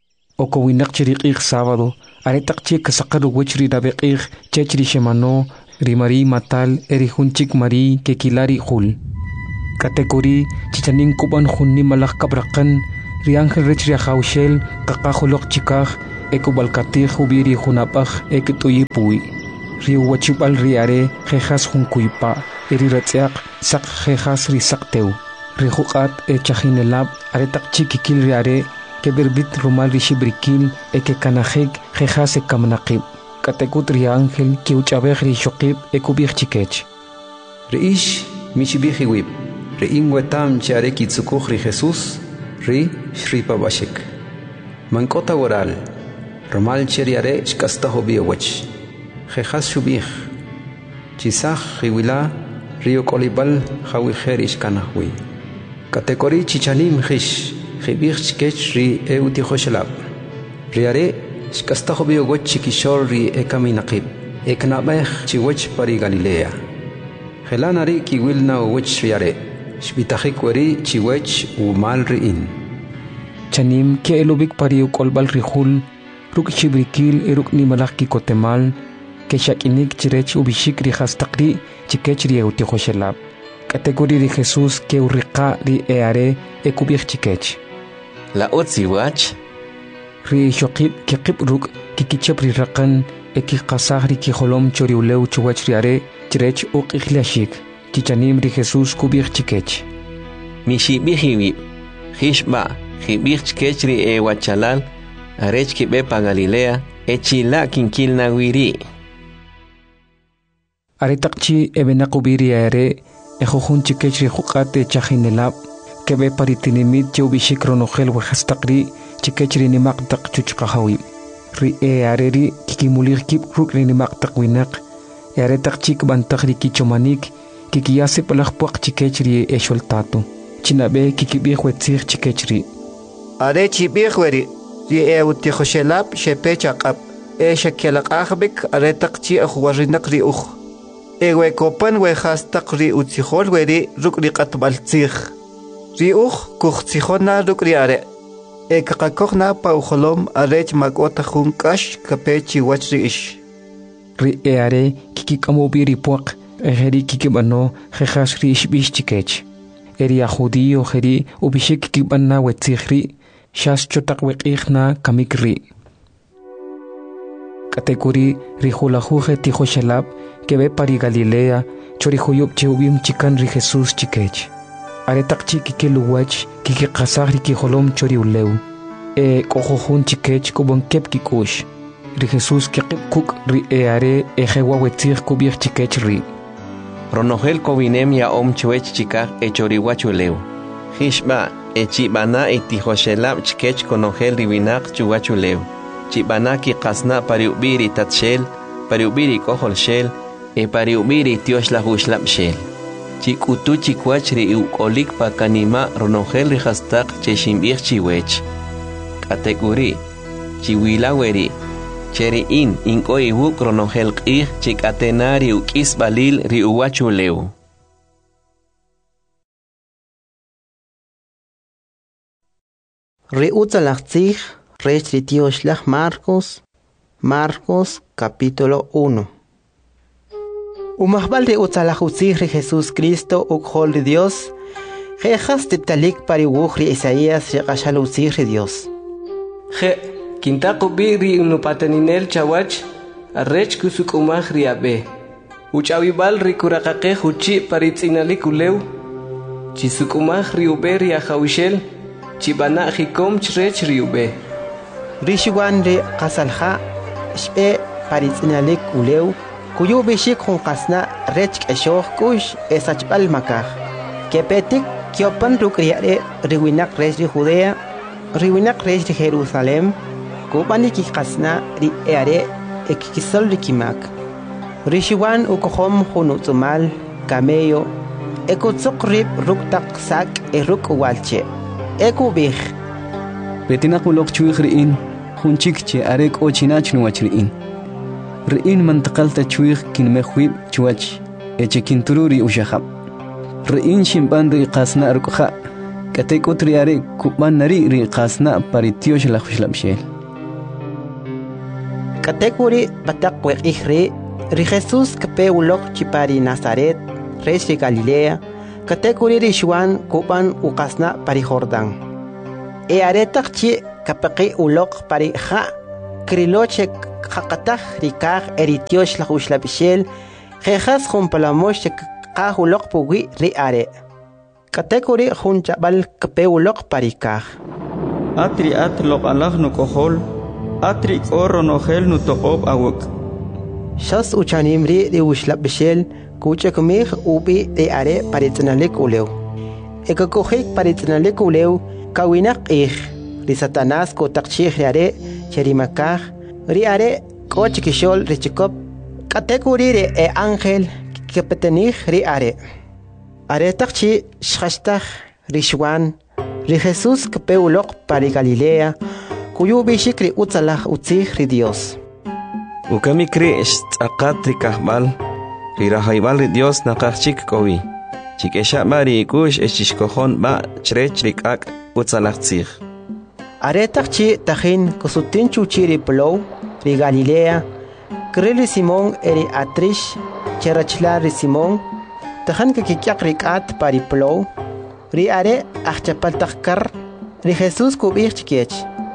Okowinak chiriqig sábado, aretak chik sakaru wichri nabeqig chechri shemano, ri Marí matal eri hunchik Marí ke kilari hul. Kategori chichanin kuban hunni malak kabrakan ri ángel rech ri haushel kakahulok chikaj ekubalkatij ubiri hunapaj ekituyipui. Ri wachibal ri are jejas hunkuipa eri ratziak sak jejas ri sakteu. Ri hukat chajinelab aretak chikikil ri are ke berbit rumal ri shibrikil eke kanajek jejas ekamnaqib. Katekut ri ángel ke uchabej ri shokib ekubij chikech. Ri ish mishibij iwib. Ri inwetam chare kitsukuj ri Jesús ri shripabashik. Mankota waral romal cheriare shkastajo biowach. Jejas shubij. Chisaj riwila rio kolibal jawijer ishkanajwi. Kategori chichanim jish jibij chikech ri eutijoshelab. Riare shkastajo biowach chikishor ri ekaminaqib. Eknabej chiwech pari Galilea. Jelanari kiwilna uwech riare. Shbitajik weri chiwech umal riin. Chanim ke elubik pariu kolbal rihul ruk chibrikil eruk ni malak kikotemal ke shakinik chirech ubishik ri hastakri chikech ri eutijoshelab. Kategori ri Jesús ke urriqa ri eare ekubij chikech. La otziwach ri shokib ke qib ruk kikichep ri raqan ekikasaj ri kijolom choriuleu chuwach ri are chirech uqijliashik. Chichanim ri Jesús kubij chikech. Mishibij Hishba jibij chikech ri ewachalal arech kibepa Galilea echila kinkilna wiri. Aretakchi ebenakubiri are ejojun chikech ri hukate chajinelab kebe paritinimit chubishik ronojel wejastakri chikech ri nimaqtaq chuchqahawi. Ri are ri kikimulir kip ruk ri nimaqtaq winak aretak chik bantak ri kichomanik kikiyase palajpuaq chikech ri esholtato. Chinabe kikibij wetzij chikech ri. Are chibij weri ri eutijoshelab shepechaqab shakelaqajbik aretak chi ajwarinak ri uj. Ewekopan wejastaq ri utzijol weri ruk ri qatbaltzij. Ri uj kujtzijona ruk ri are. Ekaqakojna paujolom arech makota junkash kapechi wach ri ish. Ri are kikikamubi ri puaq ejeri kikibano jejas ri ishbish chikech. Eri a judío jeri ubishik kikibana wetzijri shas chotak weqijna kamikri. Kategori ri julajuje tijoshelab kebe pari Galilea chorijuyub cheubim chikan ri Jesús chikech. Aretak chikikiluwach kikikasaj ri kijolom choriuleu. Kojojun chikech kubon kep kikush. Ri Jesús kikib kuk ri are ejewa wetzij kubij chikech ri. Ronojel kobinem ya chwech chikaj echoriwachuleu. Hishba echibana etijoshelab chikech konojel ribinak chuwachuleu. Chibana kikasna pariubiri tatshel, pariubiri koholshel, pariubiri tioshlahu shel. Chikutu chikwach ri ukolik pakanima ronojel rihastak cheshimbij chiwech. Kategori chiwilaweri cheri inkoi wuk ronojel qij chikatenari ukis balil ri uwachuleu. Ri utzalachtzij rech ri tioshlah Marcos capítulo 1. Umahbal ri utzalajutzij ri Jesús Cristo ukhol ri Dios jejas titalik pari wuj ri Isaías riqashalutzij ri Dios. Kintaqubi ri unupateninel chawach arrech kusukumaj ri abe. Uchawibal ri kuraqaqe huchi paritzinalik uleu. Chisukumaj ri ube ri ajawishel. Chibana jikom chrech ri ube. Rishiwan ri qasalja shbe paritzinalik uleu. Kuyu bishik junqasna rech k'eshoj kush esachbal makaj. Kepetik kyopan rukriare riwinak rech ri Judea. Riwinak rech ri Jerusalem. Kupani kikasna ri eare ekikisol rikimak. Rishiwan ukohom junutzumal camello ekutzuk rib ruktak sak eruk walche. Ekubij. Betinak mulok chuig riin junchik che arek ochinach nuwach riin. Riin mantakalta chuig kinmehwib chuwach echekinturu ushahab. Riin shimban ri qasna rukha katek utri are kuban nari ri qasna paritiosh la khushlamshel. Kategori batak weqihre ri Jesús kape ulok chipari Nazaret, res de Galilea, katekuri ri Juan kuban ukasna pari Jordán. E aretak chi kapaki ulok pari ja, kriloche kakatah rikah eritiosh la uslabishel, jejas jumpalamosh kah ulok pugi ri are. Katekuri junchabal kape ulok pari kah. Atri atlok alah no kohol, atri oro no gel no toop awuk. Shas uchanimri de uslabishel, kucha kumih ubi de are paritnalik uleu. Eka kohik paritnalik uleu, kawinak ri Satanás ko takchih are, cherimakah, ri are koch kishol richikop, katekuri re e ángel kepetenih ri are. Are takchi shkashtah ri Juan, ri Jesús kape ulok pari Galilea, kuyu bishik ri utzalah utzih ri Dios. Ukami kri akat ri kahbal, ri rahaybal ri Dios nakachik kowi. Chikesha mari ikush eshishkohon ba chrech rikak utzalah tzih. Are takchi tahin kusutin chuchi ri plow, ri Galilea, krili Simón eri atrish, cherachla ri Simón, tahan kakikyak rikat pari plow, ri are achapaltakkar, ri Jesús kubich chikiech.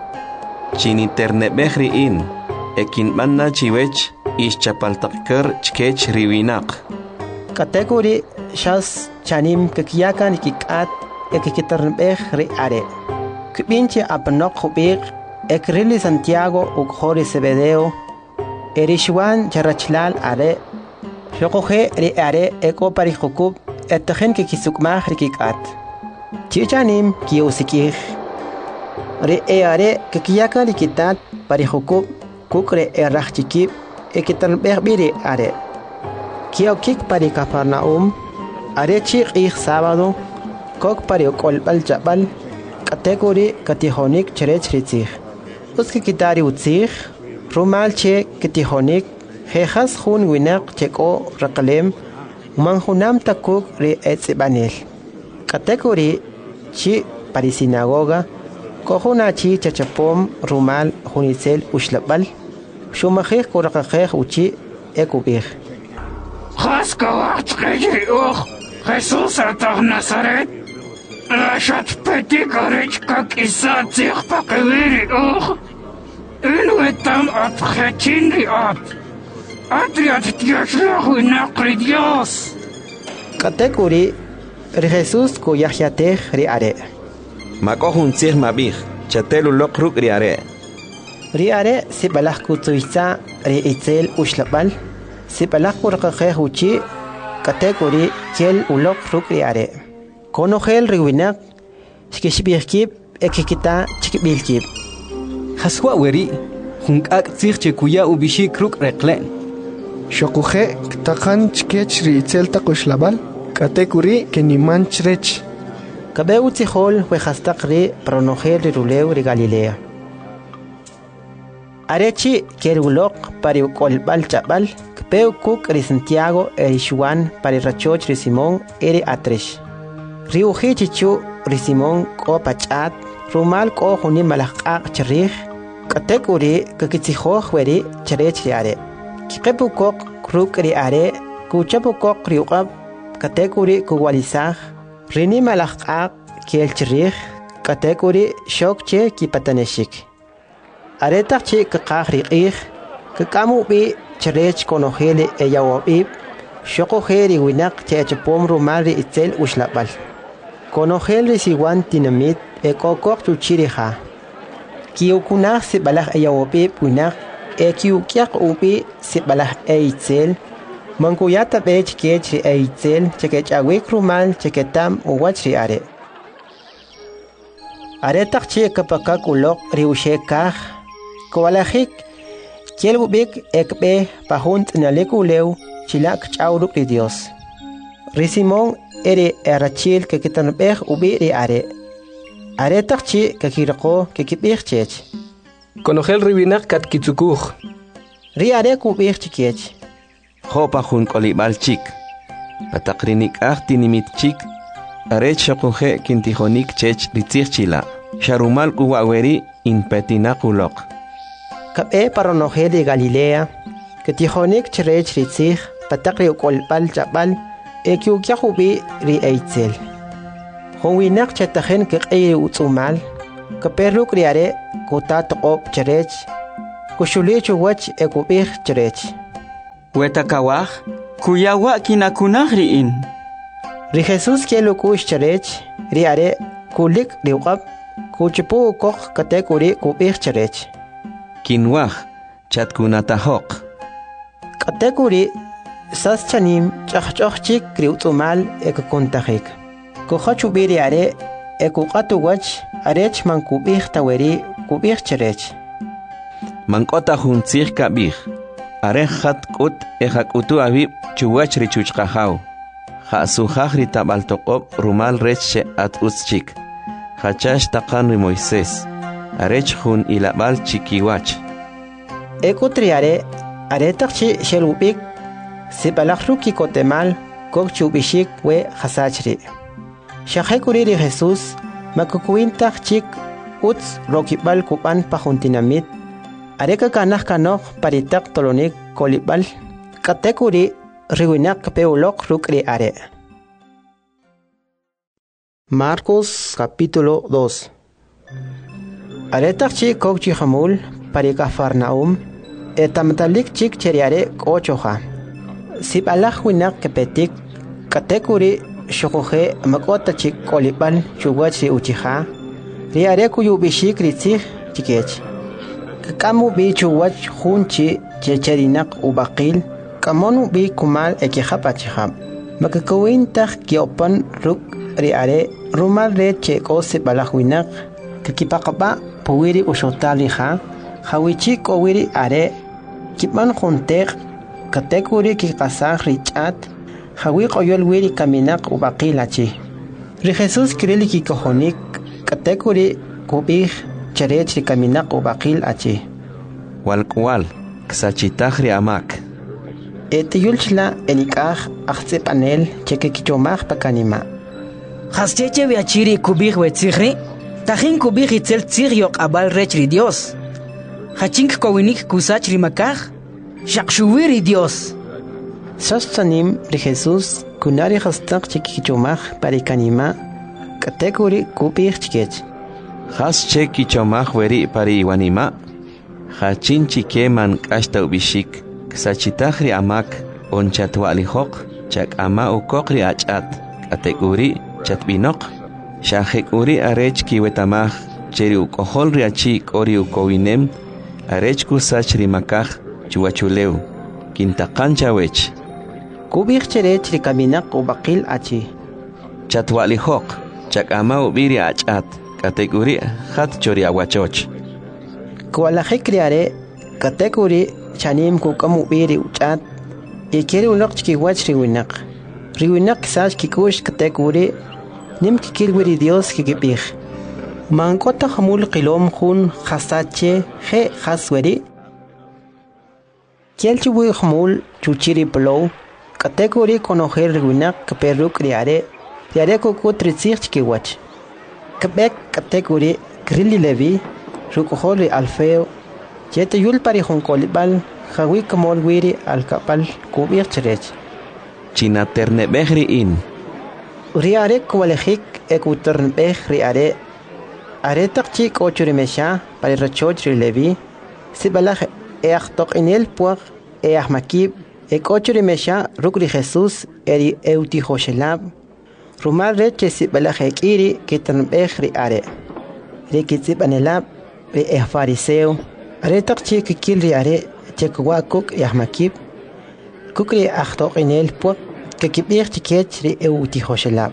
Chin internet behri in, ekin manna chiwech, ish chapaltakkar chkech riwinak. Kategori shas chanim kakiyakan ikikat ekikitarnbeh ri are. Kibinche apanok kubich, ekrili Santiago ukhori Zebedeo, eri Juan charachlal are, Shokohe ri are eko pari hukub etahen ke kisukmah rikikat. Chichanim kiusikih. Ri are ke kiyaka rikitat pari hukub kukre erachikib ekitanbeh biri are. Kiokik pari Kafarnaum are chik ich sábado kok pari kolbal jabal kategori katihonik cherech ritzih. Uski kitari utzih rumal che katihonik jejas jun winak cheko rakalem manjunam takuk ri etzibanel. Kategori chi pari sinagoga kohuna chi chachapom rumal junitzel ushlabal shumajej korakajej uchi ekubij. Jaskawat kejri Jesús atah Nazaret Rashat peti karech kak isa tzich pakewiri Inuetam at khechinri at Atriat tiashlahu inakri Dios. Kategori ri Jesús ko yahyateh ri are. Makohun tzih mabih, chatelu lokruk ri are. Ri are sibalah kutuitza ri itzel ushlabal, sibalah kurakajeh uchi, kategori kiel ulok ruk ri are. Konogel ri winak, shkishbihkib ekikita chikbilkib. Haswa weri, hunkak tzih chekuya ubishik ruk reklen. Shokuhe ktakan chkech ri itzel takushlabal, kategori keniman chrech. Kabeu tzihol wejastak ri pronogel ri ruleu ri Galilea. Arechi kerulok pari kolbal chabal, kpeu kuk ri Santiago eri Juan pari rachoch ri Simón eri atresh. Ri uji chichu ri Simón ko pachat, rumal ko hunim malakak cherich, kategori kakitzihoh weri cherech ri are. Kikepu kok kruk ri are, kuchapu kok ri uqab, kategori kuwalisah, rini malakak kiel cherich, kategori shok che kipataneshik. Aretak che kakak ri ich, kakamu bi cherech konogele eyawabib, shokohe ri winak che chapom rumal ri itzel ushlabal. Konogel ri siwan tinamit ekokok chuchiriha. Kiukunah sibalah eyawabib winak, kiukiak ubi sibalah eitzel, mangkuyata bech kech ri eitzel, chekech awik rumal cheketam uwach ri are. Aretak che kapakak ulok ri ushekah, kowalahik, kiel bubik ekbe pahunt nalekuleu, chilak chauruk ri Dios. Ri Simón eri erachil kekitanbeh ubi ri are. Aretak che kakirako kekibih chech. Konogel ribinak kat kitsukuj. Ri are kubih chikech. Hopa jun kolibal chik. Patakrinik tinimit chik. Arech shokuhe kintihonik chech ritzich chila. Sharumal kuwaweri in petinakulok. Kabe paronogel de Galilea. katijonik cherech ritzig patakri ukolpal chapal ekyukyahubi ri eitzel Howinak chatajen kekei utsumal kaperuk riare kutatoqop cherech kushuli chuwach ekubih cherech Wetakawaj kuyawa kinakunaj riin Ri Jesus kielukush cherech riare kulik riuqab kuchipu kok katekuri kubih cherech Kinwaj chatkunatahoq katekuri sas chanim chachchok kriutsumal ekukuntajik Kohachu biri are ekukatu wach arech man kubih taweri kubih cherech Mankota huntzig kabih are khat kut ehakutu abib chuwach richuchqahaw Khasujaj ritabaltoqob rumal reche at utschik Hachash taqan ri Moisés arech hun ilabal chikiwach Ekutriare aretaqchi shelubik sibalakruki kotemal kokchubishik we hasachri Shahekuri ri Jesus makukuintaq chik uts rokibal kupan pajuntinamit areka kanaj kanoj paritaq tolonik kolibal katekuri riwinak peulok rukri are Marcos capítulo 2 Aretaq chik kokchi hamul parika Farnaum etamtalik chik cheriare kochoja sibalaj winak kepetik katekuri Shokoje makota chik kolibal chuwach ri uchiha riare kuyubishik ritzig chikech Kamu bi chuwach hunchi checherinak ubaqil kamonu bi kumal ekihapachiham makakawintaj kiopan ruk riare rumal re cheko sibalajwinak kakipaqapa puwiri ushotaliha hawichik owiri are kipan juntek katekuri kikasaj richat Hawi qoyol wiri kaminak ubaqilachi. Ri Jesus kirili kikohonik katekuri kubih cherech ri kaminak ubaqil achi. Walkwal ksachitaj ri amak. Etiyulchla enikaj ahtsep anel chekekichomaj pakanima. Hascheche viachiri kubih wetzigri tajin kubih itzel tzig abal rech ri Dios. Hachink kowinik kusach ri makaj shaqshuwiri Dios. Sastanim ri Jesus kunari hastaq chikichomaj parikanima katekuri kubih chikech Has chekichomaj weri pari iwanima Hachin chikeman kashta ubishik Ksachitaj ri amak onchatwalihoq chak ama ukok ri achat katekuri chatbinoq Shahekuri arech kiwetamaj cheri ukohol ri achik ori ukowinem arech kusach ri makaj chuwachuleu Kintaqancha wech Kubih cherech ri kaminak ubaqil achi. Chatwalihoq, chakama ubiri achat, katekuri hat chori aguachoch. Kualajik riare, katekuri chanim kukam ubiri uchat, ikeri unok chikiwach riwinak. Riwinak sach kikush katekuri, nim kikilwiri Dios kikipih. Mankota hamul qilom hun hasache he hasweri. Kielchiwi hamul chuchiri plow, katekuri konojer riwinak kaperuk riare kukut ritzig chikiwach kabek katekuri krili levi rukohori alfeo yete yul pari honkolibal hawi kamol wiri alkapal kubir cherech Chinaternebej riin riare kwalejik ekuternebej riare aretak chik ochurimesha pari rachoch rilevi sibalaj eachtok inel puag eachmakib Ekochurimesha rukri Jesus eri eutihoshelab rumal reche sibalaj iri kitanbej ri are ri kitzibanelab ri fariseo aretak chik kil ri are chekwa kuk yahmakib kukri achtoqinel puak kekibir chikech ri eutihoshelab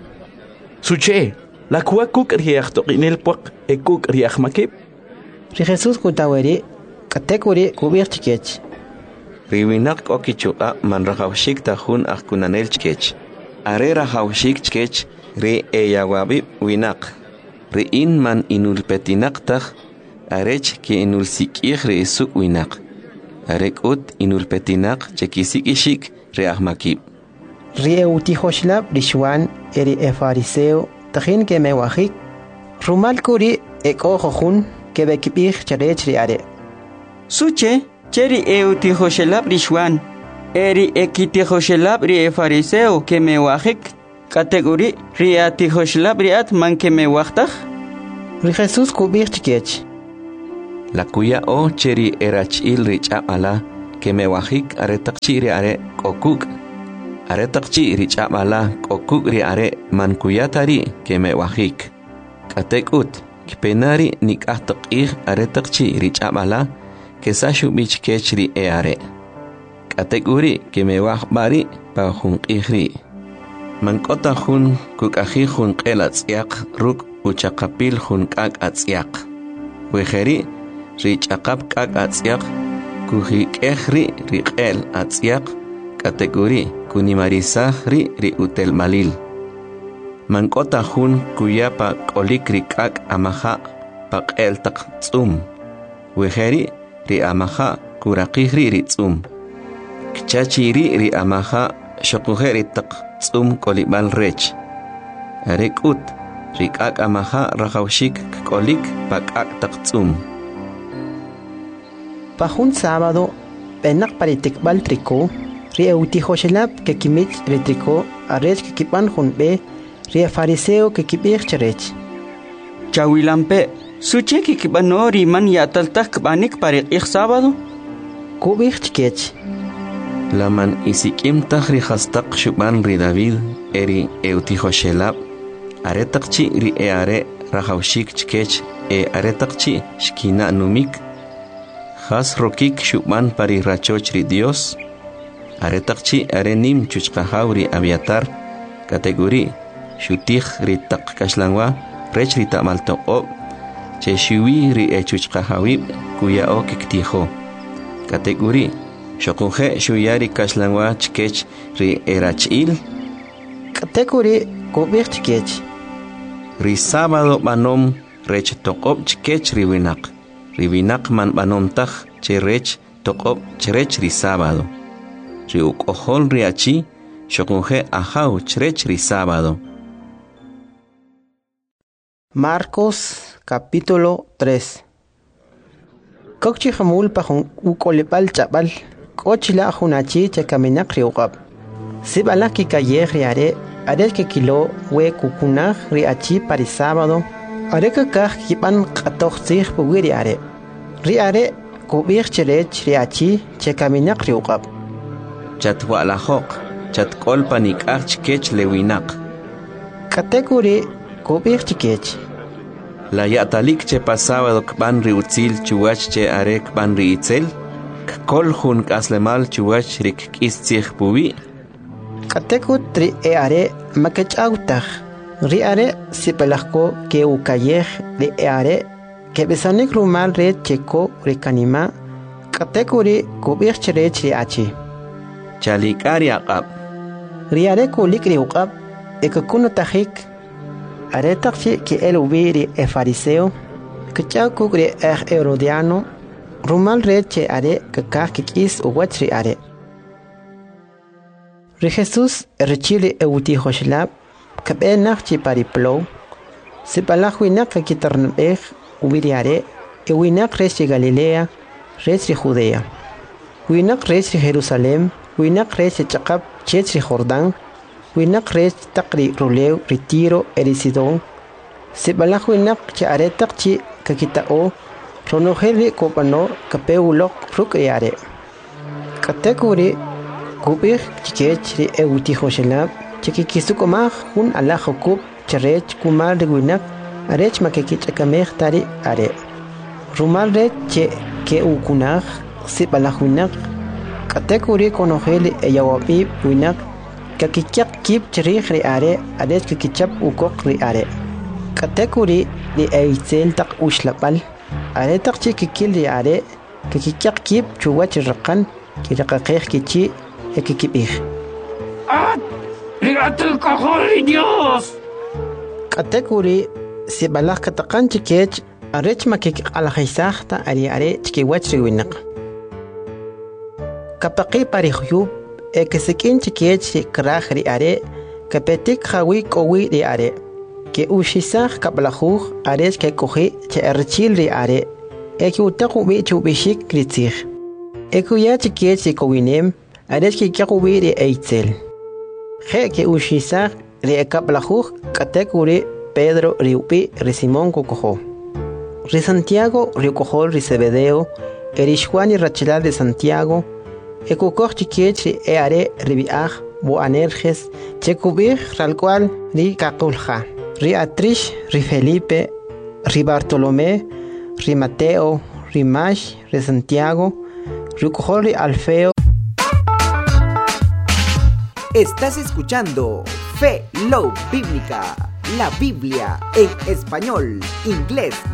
Suche la kwa kuk ri achtoqinel puak kuk ri yahmakib ri Jesus kutaweri katekuri kubir chikech Riwinak okichuqa manrahawshik tajun ajkunanel chkech. Are rahawshik chkech ri eyawabib winak. Ri in man inulpetinak taj arech ki inulsikij ri isuk winak. Arek ut inulpetinak chekisikishik ri ahmakib. Ri eutihoshlab rishwan eri fariseo tajin ke mewajik. Rumal kuri eko jojun ke bekibij charech ri are. Suche cheri eutihoshelab rishwan, eri ekitihoshelab ri fariseo que me wajik, categori riatihoshelab riat man que me wajtaj. Ri Jesús kubir chikech. La cuya o cheri erachil richamala que me wajik aretakchi ri are kokuk. Aretakchi richamala kokuk ri are man kuyatari que me wajik. Katekut kpenari nikahtakir aretakchi richamala que sashu bich kechri eare. Kategori que me wajbari pa junqihri. Mankota jun kukaji jun qelatsiak ruk uchaqapil jun kak atsiak. Wejeri richaqap kak atsiak kuji kejri riqel atsiak kategori kunimarisahri ri utel malil. Mankota jun kuyapa kolik rikak amaha paqel taq tsum. Wejeri ri amaha kurakihri ri tsum. Kchachiri ri amaha shokujeri taq tsum kolibal rech. Rekut rikak amaha rajawshik kolik pakak taq tsum. Pajun sábado, penak paritikbal triko, ri eutihoshelab que kimich retriko, arech que kipan junbe, ri fariseo que kibir cherech. Chawilampe, suche que kibano riman yataltak banik parik sábado? Kubir chikech. Laman isikim tahri hastak shuban ri David eri eutihoshelab, aretakchi ri eare rajawshik chikech aretakchi shkina numik. Has rokik shuban pari rachochri Dios. Aretakchi arenim chuchqahawri aviatar. Kategori shutih ri tak kashlangwa rech ri tamaltoqob. Che shuwi ri chuchqahawib kuya o kiktijo. Kategori shokuje shuyari kashlangwa chkech ri erachil. Kategori kubir chkech. Ri sábado banom rech toqob chkech ri winak. Ribinak man banomtaj cherech toqob cherech ri sábado. Ri ukohol riachi shokunje ajau cherech ri sábado. Marcos capítulo 3. Kokchi jamul pajun ukolipal chabal. Kochila junachi chekaminak riuqab. Sibalaki kaye riare are que kilo we kukunaj riachi pari sábado. Areka kah kipan qatoxsih puwiri are. Ri are kubir cherech riachi chekaminak riuqab. Chatwa la hok, chatkol panik archkech lewinak. Kategori kubir chikech. La yatalik che pasado kban riutzil chuwach che are kban riitzel. Kol jun kaslemal chuwach rik kistzih puwi. Katekut ri are makech autach. Ri are sipelajko que ukayej ri are que besanik rumal red cheko ri kanima kategori kubir cherech ri achi. Chalikari aqab. Ri are kulik ri uqab ekakunu tajik are takchi que el ubiri e fariseo que chakuk ri herodiano rumal red che are que kakikis uwach ri are. Ri Jesus rechili eutihoshlab Kabenach chi pariplo, si palajwinak kitarnbej, ubiriare, winak resi Galilea, resi Judea. Winak resi Jerusalem, winak resi Chakab, chetri Jordán, winak resi takri Ruleu, Retiro, Erisidón. Si palajwinak chi aretak chi kakitao, ronojeli kopano, kapeulok rukriare. Kategori, kubir chikechri eutihoshelab, Chikikisukomaj hun alajokub cherech kumar de winak arech makekichakamej tari are. Rumal re che ke ukunaj sipalajuinak katekuri konojeli eyawapi winak kakikyak kip cherich ri are arech kakichap ukok ri are. Katekuri di eitzel tak ushlapal are tak chikikil ri are kakikyak kip chuwach rakan kirakakej kichi ekikipij. ¡Mírate, cajón, Dios! Kategori si balak katakan chikech arech makik alhaisahta ari are chikiwach riwinak. Kapaki parihuyub ekesikin chikech kraj ri are kapetik hawi kowi ri are ke ushisah kablahuj arech ke kohi che erchil ri are eki utaku bi chubishik ritzih. Ekuya chikiech kowinem, arech ki kakuwi eitzel. Je que ushisak ri ekaplajuj katekuri Pedro riupi ri Simón kokojo. Ri Santiago riukojol ri Zebedeo, erishjuani rachilal de Santiago, ekukoj chikiech ri eare ribiaj bo anerjes, chekubij ralcual ri kakulja. Ri Atrish, ri Felipe, ri Bartolomé, ri Mateo, ri Mash, ri Santiago, riukojol ri Alfeo. Estás escuchando Fe Love Bíblica, la Biblia en español, inglés